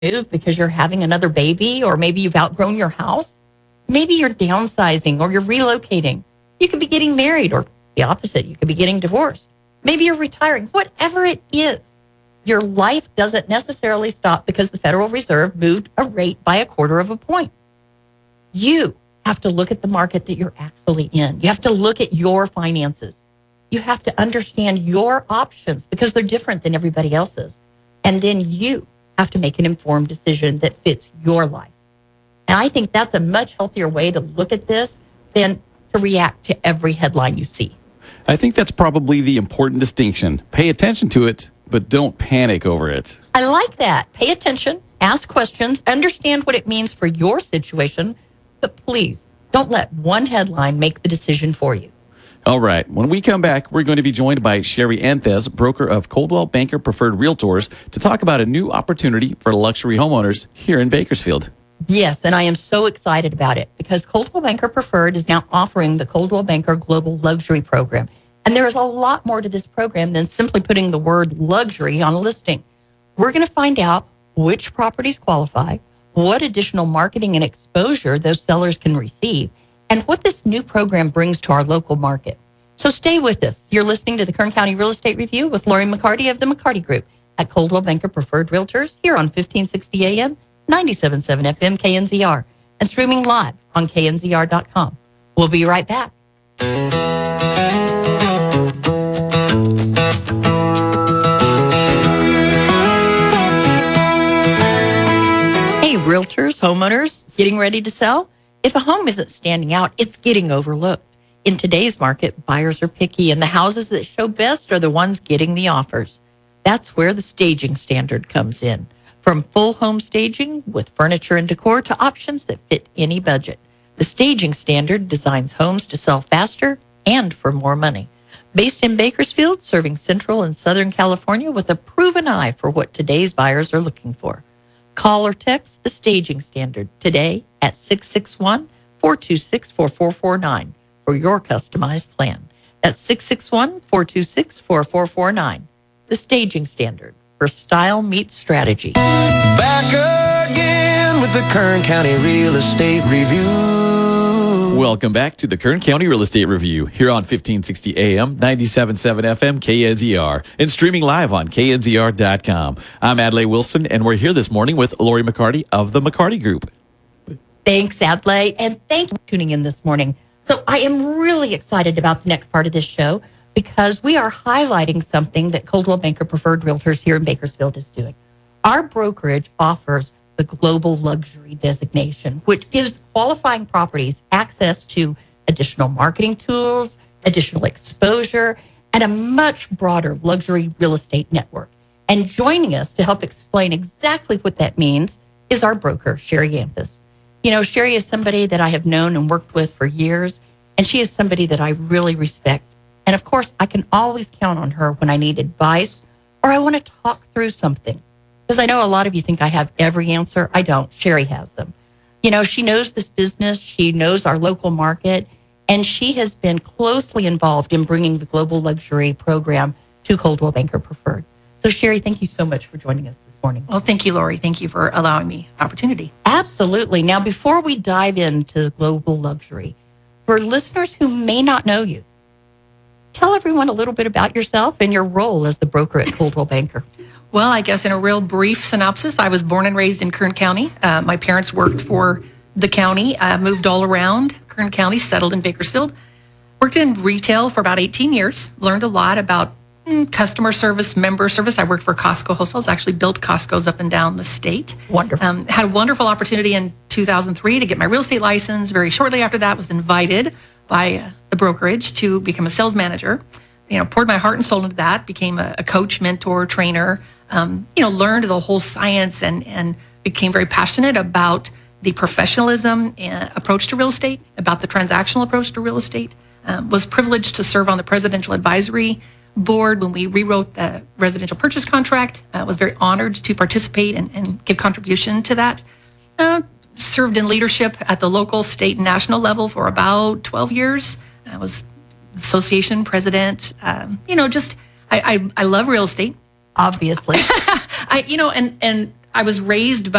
move because you're having another baby, or maybe you've outgrown your house. Maybe you're downsizing or you're relocating. You could be getting married, or the opposite. You could be getting divorced. Maybe you're retiring. Whatever it is, your life doesn't necessarily stop because the Federal Reserve moved a rate by a quarter of a point. You have to look at the market that you're actually in. You have to look at your finances. You have to understand your options because they're different than everybody else's. And then you have to make an informed decision that fits your life. And I think that's a much healthier way to look at this than to react to every headline you see. I think that's probably the important distinction. Pay attention to it, but don't panic over it. I like that. Pay attention, ask questions, understand what it means for your situation, but please don't let one headline make the decision for you. All right. When we come back, we're going to be joined by Sherry Anthes, broker of Coldwell Banker Preferred Realtors, to talk about a new opportunity for luxury homeowners here in Bakersfield. Yes, and I am so excited about it because Coldwell Banker Preferred is now offering the Coldwell Banker Global Luxury Program. And there is a lot more to this program than simply putting the word luxury on a listing. We're going to find out which properties qualify, what additional marketing and exposure those sellers can receive, and what this new program brings to our local market. So stay with us. You're listening to the Kern County Real Estate Review with Lori McCarty of the McCarty Group at Coldwell Banker Preferred Realtors here on 1560 AM, 97.7 FM KNZR, and streaming live on knzr.com. We'll be right back. Hey, realtors, homeowners, getting ready to sell? If a home isn't standing out, it's getting overlooked. In today's market, buyers are picky, and the houses that show best are the ones getting the offers. That's where the staging standard comes in. From full home staging with furniture and decor to options that fit any budget. The staging standard designs homes to sell faster and for more money. Based in Bakersfield, serving Central and Southern California with a proven eye for what today's buyers are looking for. Call or text the staging standard today at 661-426-4449 for your customized plan. That's 661-426-4449. The staging standard, for style meets strategy. Back again with the Kern County Real Estate Review. Welcome back to the Kern County Real Estate Review here on 1560 AM, 97.7 FM KNZR, and streaming live on knzr.com. I'm Adlai Wilson, and we're here this morning with Lori McCarty of the McCarty Group. Thanks, Adlai, and thank you for tuning in this morning. So I am really excited about the next part of this show because we are highlighting something that Coldwell Banker Preferred Realtors here in Bakersfield is doing. Our brokerage offers the Global Luxury designation, which gives qualifying properties access to additional marketing tools, additional exposure, and a much broader luxury real estate network. And joining us to help explain exactly what that means is our broker, Sherry Anthes. You know, Sherry is somebody that I have known and worked with for years, and she is somebody that I really respect. And of course, I can always count on her when I need advice or I want to talk through something. Because I know a lot of you think I have every answer. I don't. Sherry has them. You know, she knows this business. She knows our local market. And she has been closely involved in bringing the Global Luxury program to Coldwell Banker Preferred. So, Sherry, thank you so much for joining us this morning. Well, thank you, Lori. Thank you for allowing me the opportunity. Absolutely. Now, before we dive into Global Luxury, for listeners who may not know you, tell everyone a little bit about yourself and your role as the broker at Coldwell Banker. Well, I guess in a real brief synopsis, I was born and raised in Kern County. My parents worked for the county, moved all around Kern County, settled in Bakersfield. Worked in retail for about 18 years, learned a lot about customer service, member service. I worked for Costco wholesale. I actually built Costco's up and down the state. Wonderful. Had a wonderful opportunity in 2003 to get my real estate license. Very shortly after that, was invited by the brokerage to become a sales manager. You know, poured my heart and soul into that, became a coach, mentor, trainer, learned the whole science and became very passionate about the professionalism and approach to real estate, about the transactional approach to real estate. Was privileged to serve on the presidential advisory board when we rewrote the residential purchase contract. Was very honored to participate and give contribution to that. Served in leadership at the local, state, and national level for about 12 years. I was association president. I love real estate. Obviously. And I was raised